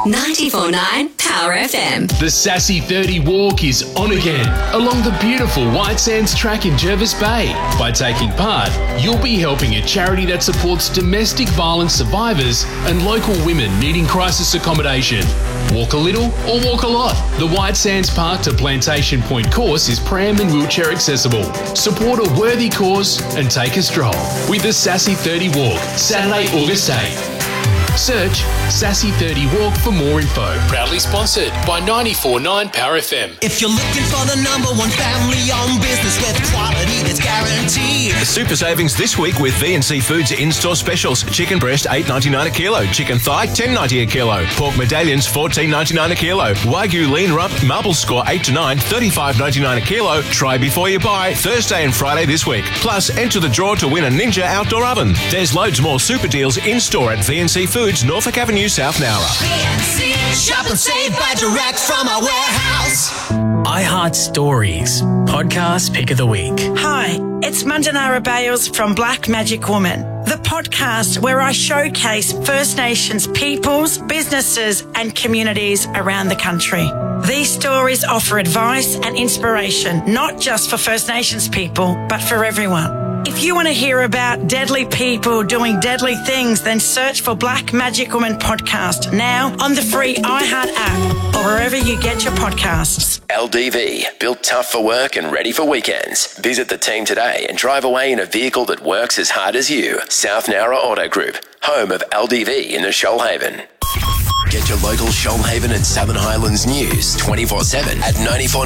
94.9 Power FM. The Sassy 30 Walk is on again along the beautiful White Sands track in Jervis Bay. By taking part, you'll be helping a charity that supports domestic violence survivors and local women needing crisis accommodation. Walk a little or walk a lot. The White Sands Park to Plantation Point course is pram and wheelchair accessible. Support a worthy cause and take a stroll with the Sassy 30 Walk, Saturday, August 8th. Search Sassy 30 Walk for more info. Proudly sponsored by 94.9 Power FM. If you're looking for the number one family-owned business with quality that's guaranteed. Super savings this week with VNC Foods in-store specials. Chicken breast $8.99 a kilo. Chicken thigh $10.90 a kilo. Pork medallions $14.99 a kilo. Wagyu lean rump marble score 8 to 9 $35.99 a kilo. Try before you buy Thursday and Friday this week. Plus enter the draw to win a Ninja outdoor oven. There's loads more super deals in-store at VNC Foods, Norfolk Avenue, South Nowra. VNC, shop and save by direct from our warehouse. iHeart Stories, podcast pick of the week. Hi, it's Mandanara Bales from Black Magic Woman, the podcast where I showcase First Nations peoples, businesses and communities around the country. These stories offer advice and inspiration, not just for First Nations people, but for everyone. If you want to hear about deadly people doing deadly things, then search for Black Magic Woman Podcast now on the free iHeart app or wherever you get your podcasts. LDV, built tough for work and ready for weekends. Visit the team today and drive away in a vehicle that works as hard as you. South Nowra Auto Group, home of LDV in the Shoalhaven. Get your local Shoalhaven and Southern Highlands news 24/7 at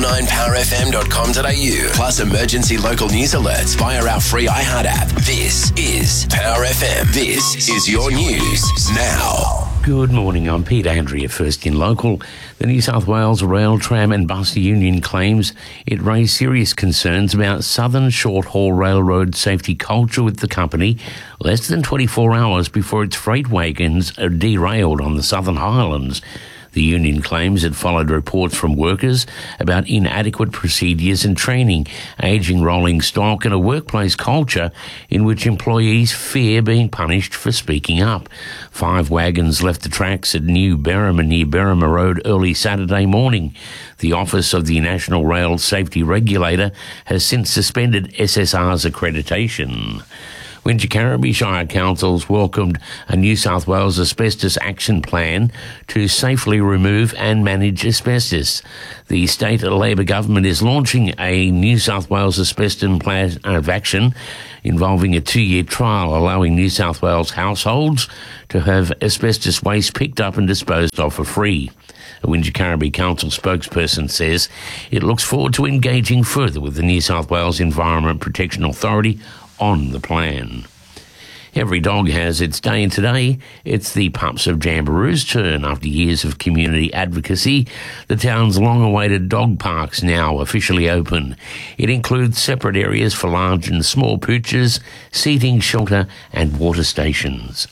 949powerfm.com.au. Plus emergency local news alerts via our free iHeart app. This is Power FM. This is your news now. Good morning, I'm Pete Andrea. First in local, the New South Wales Rail, Tram and Bus Union claims it raised serious concerns about Southern Short-Haul Railroad safety culture with the company less than 24 hours before its freight wagons are derailed on the Southern Highlands. The union claims it followed reports from workers about inadequate procedures and training, ageing rolling stock and a workplace culture in which employees fear being punished for speaking up. 5 wagons left the tracks at New Berrima near Berrima Road early Saturday morning. The Office of the National Rail Safety Regulator has since suspended SSR's accreditation. Wingecarribee Shire Council's welcomed a New South Wales asbestos action plan to safely remove and manage asbestos. The state Labor government is launching a New South Wales asbestos plan of action involving a 2-year trial allowing New South Wales households to have asbestos waste picked up and disposed of for free. A Wingecarribee Council spokesperson says it looks forward to engaging further with the New South Wales Environment Protection Authority on the plan. Every dog has its day, and today it's the pups of Jamberoo's turn. After years of community advocacy, the town's long-awaited dog park's now officially open. It includes separate areas for large and small pooches, seating, shelter and water stations.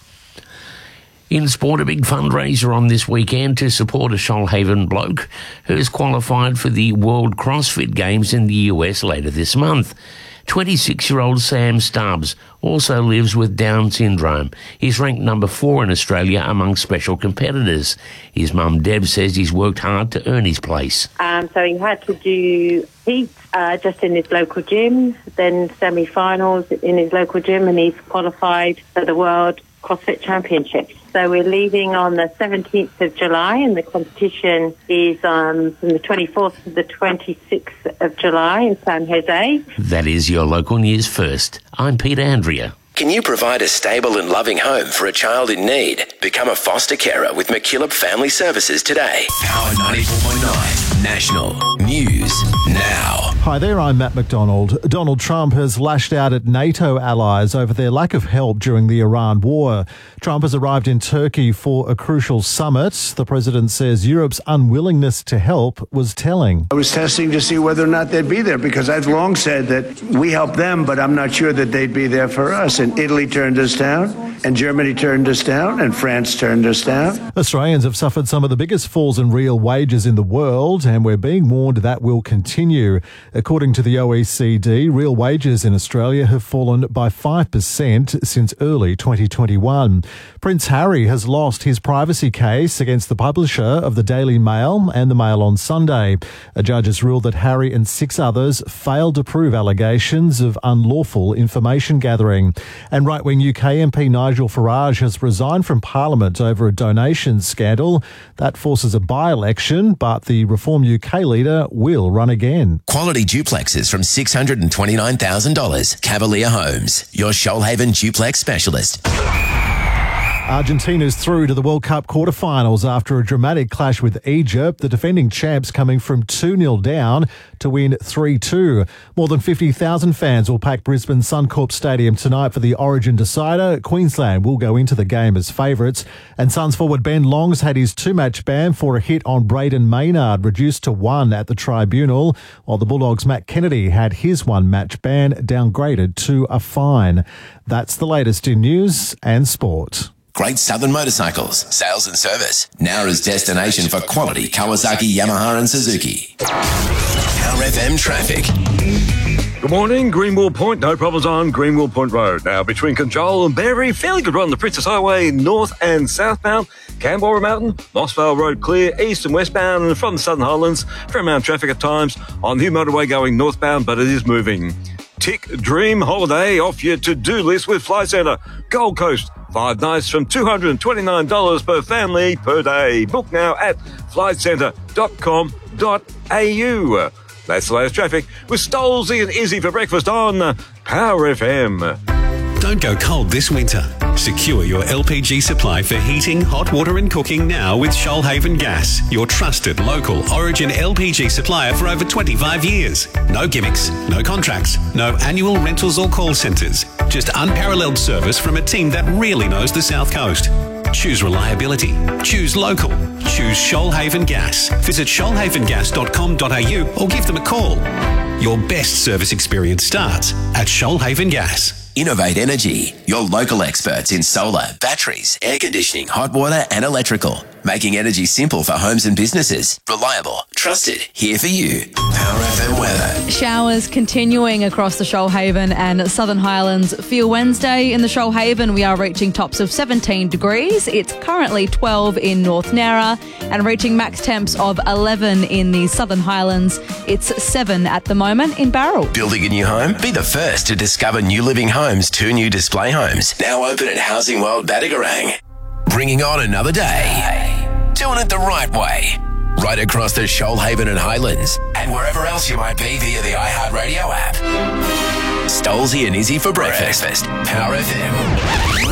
In sport, a big fundraiser on this weekend to support a Shoalhaven bloke who's qualified for the World CrossFit Games in the US later this month. 26-year-old Sam Stubbs also lives with Down syndrome. He's ranked number 4 in Australia among special competitors. His mum Deb says he's worked hard to earn his place. So he had to do heats just in his local gym, then semi-finals in his local gym, and he's qualified for the World CrossFit Championships. So we're leaving on the 17th of July, and the competition is from the 24th to the 26th of July in San Jose. That is your local news first. I'm Peter Andrea. Can you provide a stable and loving home for a child in need? Become a foster carer with McKillop Family Services today. Power 94.9 National News Now. Hi there, I'm Matt McDonald. Donald Trump has lashed out at NATO allies over their lack of help during the Iran war. Trump has arrived in Turkey for a crucial summit. The president says Europe's unwillingness to help was telling. I was testing to see whether or not they'd be there because I've long said that we help them, but I'm not sure that they'd be there for us. And Italy turned us down, and Germany turned us down, and France turned us down. Australians have suffered some of the biggest falls in real wages in the world, and we're being warned that will continue. According to the OECD, real wages in Australia have fallen by 5% since early 2021. Prince Harry has lost his privacy case against the publisher of the Daily Mail and the Mail on Sunday. A judge has ruled that Harry and 6 others failed to prove allegations of unlawful information gathering. And right-wing UK MP Nigel Farage has resigned from Parliament over a donation scandal. That forces a by-election, but the Reform UK leader will run again. Quality duplexes from $629,000. Cavalier Homes, your Shoalhaven duplex specialist. Argentina's through to the World Cup quarterfinals after a dramatic clash with Egypt, the defending champs coming from 2-0 down to win 3-2. More than 50,000 fans will pack Brisbane Suncorp Stadium tonight for the Origin decider. Queensland will go into the game as favourites. And Suns forward Ben Longs had his 2-match ban for a hit on Braden Maynard, reduced to 1 at the tribunal, while the Bulldogs' Matt Kennedy had his 1-match ban downgraded to a fine. That's the latest in news and sport. Great Southern Motorcycles, sales and service. Nowra's destination for quality Kawasaki, Yamaha and Suzuki. Power FM traffic. Good morning, Greenwell Point. No problems on Greenwell Point Road. Now, between Conjola and Berry, fairly good run. The Princess Highway north and southbound. Canberra Mountain, Mossvale Road clear, east and westbound. And from the Southern Highlands, fair amount of traffic at times on the motorway going northbound, but it is moving. Tick Dream Holiday off your to-do list with Flight Centre. Gold Coast, 5 nights from $229 per family per day. Book now at flightcentre.com.au. That's the latest traffic with Stolzy and Izzy for breakfast on Power FM. Don't go cold this winter. Secure your LPG supply for heating, hot water and cooking now with Shoalhaven Gas, your trusted local Origin LPG supplier for over 25 years. No gimmicks, no contracts, no annual rentals or call centres. Just unparalleled service from a team that really knows the South Coast. Choose reliability. Choose local. Choose Shoalhaven Gas. Visit shoalhavengas.com.au or give them a call. Your best service experience starts at Shoalhaven Gas. Innovate Energy, your local experts in solar, batteries, air conditioning, hot water and electrical. Making energy simple for homes and businesses. Reliable, trusted, here for you. Power FM weather. Showers continuing across the Shoalhaven and Southern Highlands. For your Wednesday in the Shoalhaven, we are reaching tops of 17 degrees. It's currently 12 in North Nowra and reaching max temps of 11 in the Southern Highlands. It's 7 at the moment in Barrel. Building a new home? Be the first to discover New Living Homes, 2 new display homes. Now open at Housing World Badagarang. Bringing on another day. Doing it the right way. Right across the Shoalhaven and Highlands. And wherever else you might be via the iHeartRadio app. Stolzy and Izzy for breakfast. Power FM.